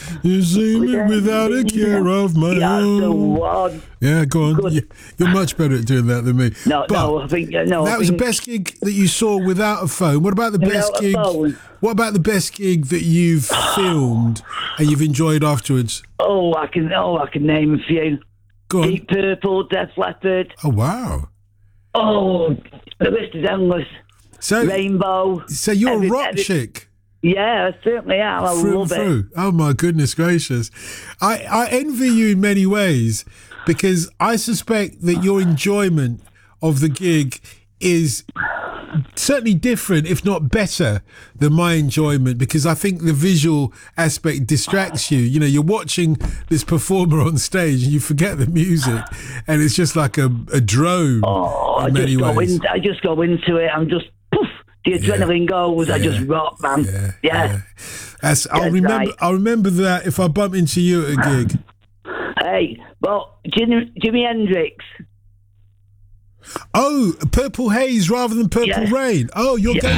You see me without a care of my That's the own. one. Yeah, go on. You're much better at doing that than me. No, I think that was the best gig that you saw without a phone. What about the best gig? What about the best gig that you've filmed and you've enjoyed afterwards? I can name a few. Go on. Deep Purple, Def Leppard. Oh wow. Oh, the list is endless. So Rainbow. So you're a rock chick. Yeah, I certainly am. I love it. Oh my goodness gracious. I envy you in many ways because I suspect that your enjoyment of the gig is certainly different, if not better, than my enjoyment, because I think the visual aspect distracts you. You know, you're watching this performer on stage and you forget the music, and it's just like a drone. I just go into it. I'm just poof. The adrenaline goes. I just rock, man. Yeah. I'll remember that if I bump into you at a gig. Hey, well, Jimi Hendrix. Oh, Purple Haze rather than Purple Rain. Oh, you're going